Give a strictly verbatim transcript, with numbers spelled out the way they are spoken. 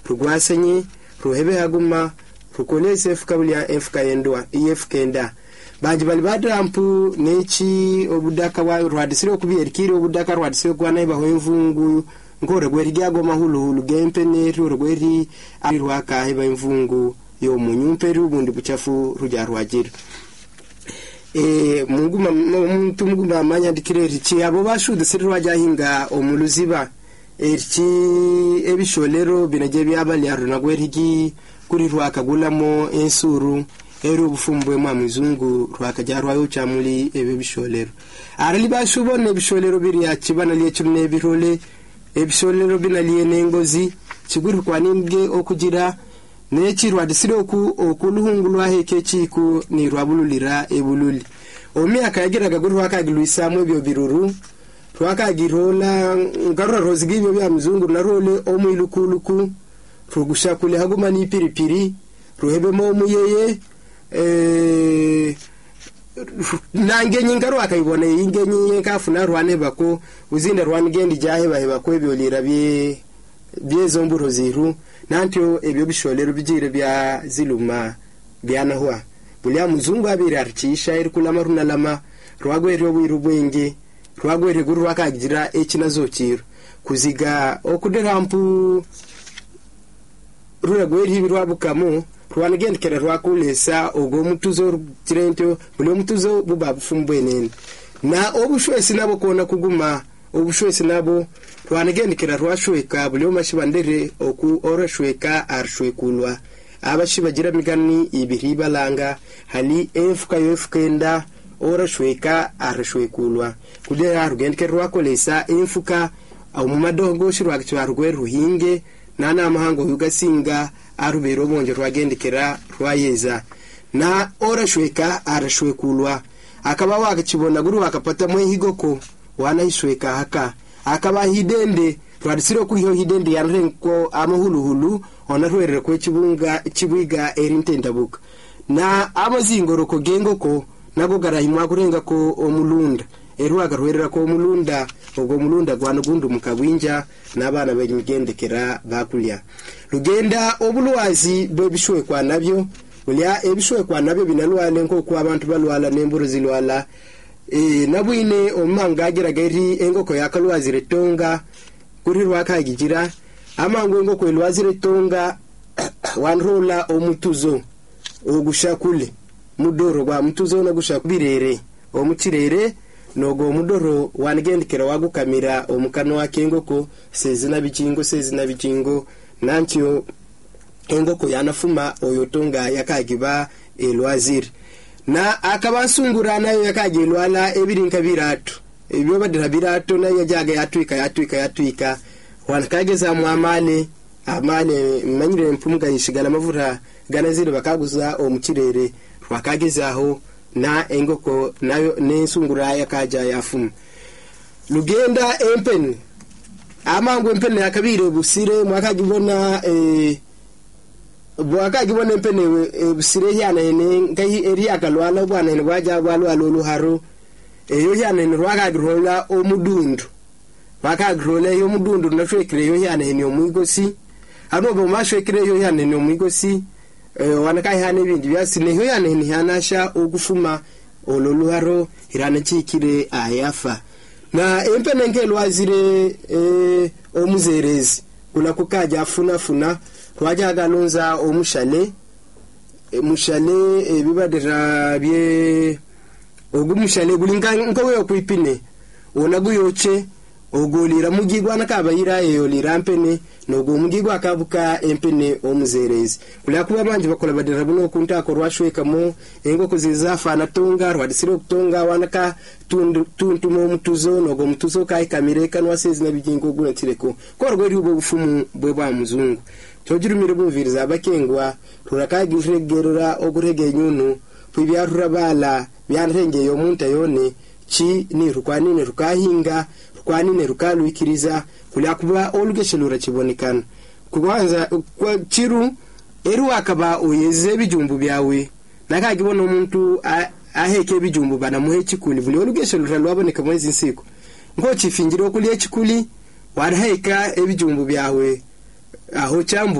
rugwasenye ruhebe haguma rukoleze fukabulya efuka yendwa iyefukenda banji bali badampu nechi obudaka wa rwadisiro kubiyerikiro obudaka rwadisiro kwana iba hoimvungu ngore gwerigyago mahulu hulu gempene rweri arirwaka iba imvungu yo munyumperi ubundi buchafu ruja rwagira e mungu muntu mungu bamanya dikire richi abo bashude sirwaja hinga omuluziba erchi ebisholero binaje byabali aruna gwerigi kuri rwakagulamo ensuru ero bufumbwe mwa muzungu rwakajarwa yo chamuli ebe bisholero arali bashubone bisholero biri yakibana liye cyune birole ebisholero binaliye nengozi kiguru kwaninge okugira nechi rwadisiro ku okuluhungulwa hekechiku ni rwabululira ebululi omi akagiraga guru rwakagiluisamwe byo biruru rwakagirola ngarura rozigibyo bya muzungu narole omwilukuluku rugusha kule haguma ni piripiri ruhebe mo muyeye eh nangenye ngaro akayibona ingenye kafuna rwane bako uzinda rwane gendi jahe baheba ko ebyo lira bye byezo mburo ziru nantyo ebyo bisholero bijire bya ziluma byanahwa bulya muzungu abiri arcisha iri kulama runalama rwagweryo bwirubwenge rwagweryo guru rwakagira ekinazokiro kuziga okuderampu ruragweri hibirwabukamo rwanagendekera rwakulesa ogo mutuzo kirento buli mutuzo bubabufumbwe nene na obushwesi nabo kona kuguma obushwesi nabo rwanagendekera rwashweka buli omashibandere oku orashweka arshwekulwa abashibagira migani ibiribalanga hali efuka yefukenda orashweka arshwekulwa kudera rugendekera rwakolesa efuka au mumadongo shirwakitwa rweru hinge nana amahango yugasinga arubero bonje rwagendekera rwayeza na orashweka arashwekulwa akaba wakachibona guru akapata mwe higoko wana ishweka haka akaba hidende rwadisiro kuhiyo hidende yanrenko amahuluhulu onarwerera ko kibunga kibwiga erintendabuka na amazingoroko gengoko nago garahimwa kurenga ko omulunda erwaga rwerera ko omulunda ogo mulunda gwana gundu mukabwinja nabana b'imigendekera bakulya rugenda obulwazi bwebishwe kwa nabyo ulya ebishwe kwa nabyo binalwale nko kwa abantu balwala nemburu zilwala e nabwine omanga agirageri engoko yakalwazi retonga kuri rwakagigira amango engoko elwazi retonga wanrola omutuzo ogushakule mudoro gwa mutuzo no gushakubirere omukirere nogo mudoro wanigendekera wagukamira omukano wake engoko sezina bikingo sezina bikingo nantyo engoko yanafuma oyotonga yakagiba elwazir na akabasungura nayo yakagilwala ebirinka biratu ebyo badira biratu nayo yajaga yatwika yatwika yatwika wanakageza mwamale amale manyire mpumuga yishigala mavura ganazire bakaguza omukirere rwakagezaho na engoko nayo nesungura yakaja yafumu lugenda empeni amangu empeni yakabire busire mwakagibona eh bwakagibona empeni busire yana ene ngai eri akalwala bwana ene waja balwa lolu haro eyo yana ene rwakagirola omudundu bakagirola yo mudundu nashwekire yo yana ene omuigosi abo bomashwekire yo yana ene omuigosi eh wanakai hane bindi byasine ho yana ni hanasha ogufuma ololuharo irane chikire ayafa na empene ngelwazire eh omuzerezi kula kukaja afuna funa twaja galonza omushale e, mushale e, bibadira bye ogumushale gulinga nkowe okuipine onaguyoche ogolira mugigwa nakabayira eyo lirampene nogo mugigwa akabuka empene omuzerezi kula kuba manje bakola badira buno kunta ko rwashweka mo engoko zizafa natonga rwadisiro kutonga wanaka tundu tuntu mo mutuzo nogo mutuzo kai kamireka nwasezi na bigingo guna tireko ko rweri ubo bufumu bwe bwa muzungu tojurumire bumviriza bakengwa turakagiregerera ogurege nyunu pwibyarura bala byanrenge yo munta yone chi ni rukwanine rukahinga rukwanine rukalwikiriza kulyakuba olugeshelura kibonekana kubanza kwa chiru eru akaba oyeze bijumbu byawe nakagibona umuntu aheke bijumbu bana muhe chikuli buli olugeshelura lwaboneka mwezi nsiko ngo chifingiro kuli echikuli waraheka ebijumbu byawe aho chambu